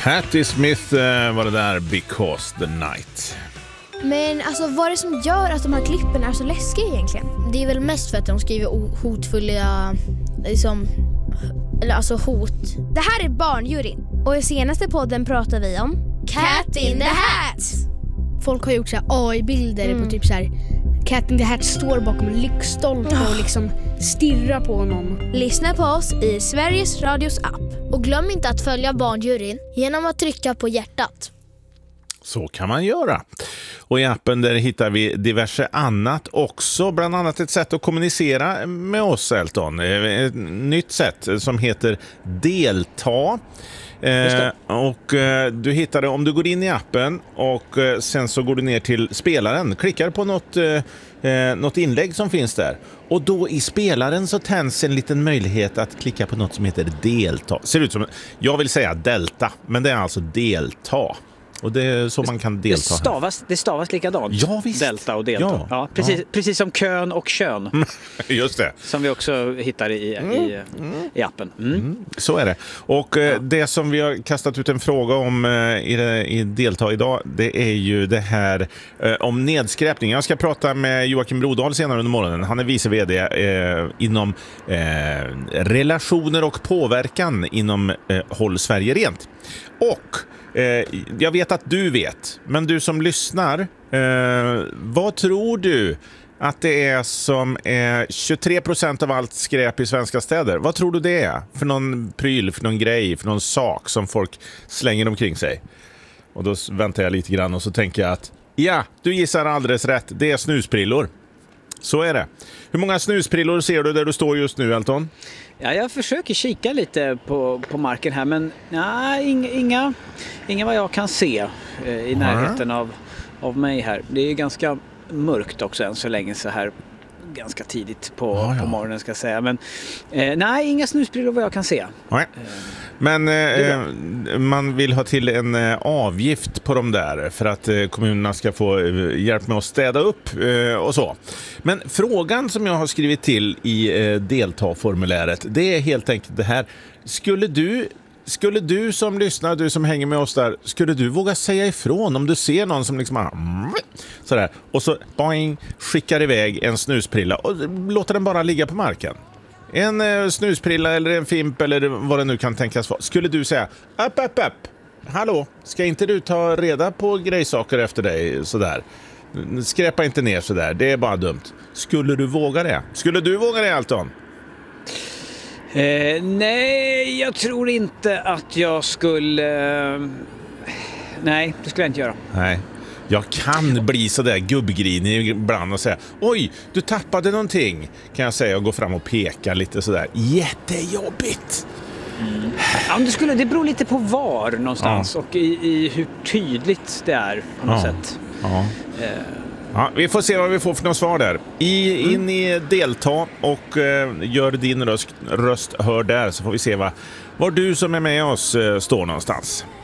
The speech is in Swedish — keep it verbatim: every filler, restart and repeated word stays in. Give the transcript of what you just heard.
Patti Smith uh, var det där, Because the Night. Men alltså, vad är det som gör att de här klippen är så läskiga egentligen? Det är väl mest för att de skriver hotfulla, liksom, eller alltså hot. Det här är Barnjuryn, och i senaste podden pratar vi om Cat in the Hat. Folk har gjort så här A I-bilder mm. på typ så här Cat in the Hat står bakom en lyktstolpe oh. och liksom stirrar på någon. Lyssna på oss i Sveriges Radios app. Och glöm inte att följa Barnjuryn genom att trycka på hjärtat. Så kan man göra. Och i appen där hittar vi diverse annat också. Bland annat ett sätt att kommunicera med oss, Elton. Ett nytt sätt som heter Delta. Eh, och eh, du hittar det om du går in i appen och eh, sen så går du ner till spelaren, klickar på något, eh, något inlägg som finns där, och då i spelaren så tänds en liten möjlighet att klicka på något som heter Delta. Ser ut som, jag vill säga Delta, men det är alltså Delta. Och det är så man kan delta. Det stavas, det stavas likadant. Ja, visst. Delta och delta. Ja, ja, precis, ja. precis som kön och kön. Just det. Som vi också hittar i, mm. i, i appen. Mm. Mm, så är det. Och eh, det som vi har kastat ut en fråga om eh, i, det, i Delta idag, det är ju det här eh, om nedskräpning. Jag ska prata med Joakim Brodal senare under morgonen. Han är vice vd eh, inom eh, relationer och påverkan inom eh, Håll Sverige Rent. Och jag vet att du vet, men du som lyssnar, eh, vad tror du att det är som är tjugotre procent av allt skräp i svenska städer? Vad tror du det är? För någon pryl, för någon grej, för någon sak som folk slänger omkring sig? Och då väntar jag lite grann och så tänker jag att ja, du gissar alldeles rätt. Det är snusprillor. Så är det. Hur många snusprillor ser du där du står just nu, Elton? Ja, jag försöker kika lite på, på marken här, men nej, inga, inga, inga vad jag kan se eh, i närheten av, av mig här. Det är ganska mörkt också än så länge, så här ganska tidigt på, ja, ja. på morgonen ska jag säga. Men eh, nej, inga snusprillor vad jag kan se. Nej. Men eh, man vill ha till en eh, avgift på de där för att eh, kommunerna ska få eh, hjälp med att städa upp eh, och så. Men frågan som jag har skrivit till i eh, deltaformuläret, det är helt enkelt det här. Skulle du Skulle du som lyssnar, du som hänger med oss där, skulle du våga säga ifrån om du ser någon som liksom sådär, och så boing, skickar iväg en snusprilla och låter den bara ligga på marken? En eh, snusprilla eller en fimp eller vad det nu kan tänkas vara. Skulle du säga, upp, upp, upp, hallå, ska inte du ta reda på grejsaker efter dig sådär? Skräpa inte ner sådär, det är bara dumt. Skulle du våga det? Skulle du våga det, Elton? Eh, nej, jag tror inte att jag skulle... Eh, nej, det skulle jag inte göra. Nej. Jag kan bli så där gubbgrinig ibland och säga, oj, du tappade någonting, kan jag säga, och gå fram och peka lite sådär. Jättejobbigt. Mm. Ja, det, skulle, det beror lite på var någonstans, ja. och i, i hur tydligt det är på något ja. sätt. Ja. Eh. Ja, vi får se vad vi får för något svar där. I, in mm. i delta och eh, gör din röst, röst hör där, så får vi se vad, var du som är med oss eh, står någonstans.